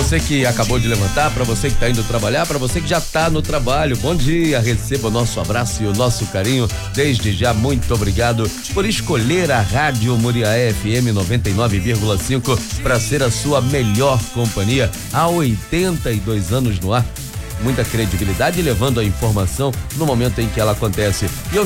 você que acabou de levantar, para você que está indo trabalhar, para você que já está no trabalho, bom dia, receba o nosso abraço e o nosso carinho. Desde já, muito obrigado por escolher a Rádio Muriá FM 99,5 para ser a sua melhor companhia há 82 anos no ar. Muita credibilidade, levando a informação no momento em que ela acontece. E eu